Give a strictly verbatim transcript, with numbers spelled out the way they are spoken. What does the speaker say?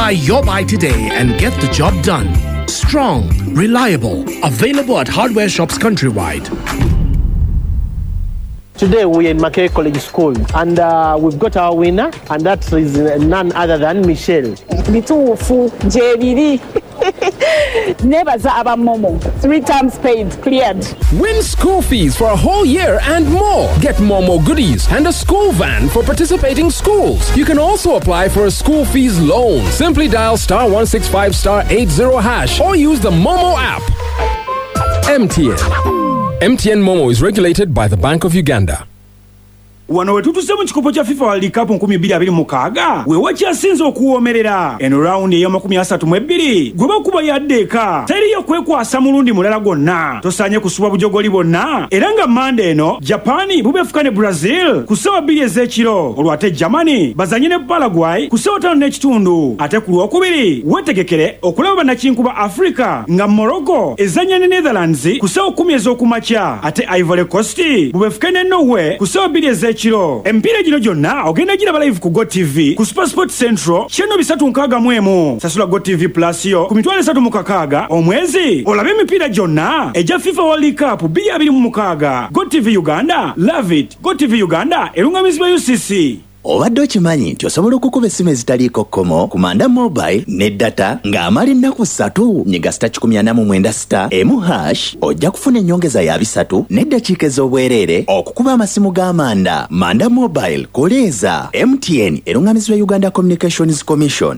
Try your buy today and get the job done. Strong, reliable, available at hardware shops countrywide. Today we're in Makerere College School and uh, we've got our winner, and that is none other than Michelle. Bituufu Jebiri. Nebaza aba Momo. Three times paid, cleared. Win school fees for a whole year and more. Get Momo goodies and a school van for participating schools. You can also apply for a school fees loan. Simply dial star one six five star eight zero hash or use the Momo app. M T N. M T N Momo is regulated by the Bank of Uganda. Wano wetutuze mu kikopo kya FIFA World Cup nkumi bbiri abiri mu mukaaga wewa kyasinze okuwoomerera eno round eya makumi asatu mu ebbiri gwe bakuba yaddeeka teriyo kwekwasa mulundi mulala gwonna tosaanye kusuba bujogoli bonna era nga Monday eno Japan bubefuka ne Brazil ku ssaawa bbiri ez'ekiro olwate Germany bazanye ne Paraguay ku ssaawa ttaano n'ekitundu ate ku lwokubiri wetegekere okulaba bannakinku ba Africa nga Morocco ezanya ne Netherlands ku ssaawa kkumi ez'okumakya ate Ivory Coast bubefuke ne Norway ku ssaawa bbiri ez'ekiro. Empira gino gyonna ogenda gira live ku Go T V ku Super Sport Central channel bisatu nkaaga mu emu sasula Go T V Plus yo ku mitwalo esatu mu kakaaga omwezi olabe emipira gyonna eja FIFA World Cup bbiri abiri mu mukaaga. Go T V Uganda, love it. Go T V Uganda erungamizibwa U C C. Obadde okimanyi nti osobola okukuba essimu ezitaliiko kkomo ku Manda Mobile ne data ng'amala ennaku ssatu nyiga sita kikumi ana mu mwenda sita emu hash ojja kufuna ennyongeza ya bisatu n'eddakiika ez'obwereere okukuba amasimu g'amanda. Manda Mobile koleeza. M T N erungamizibwa Uganda Communications Commission.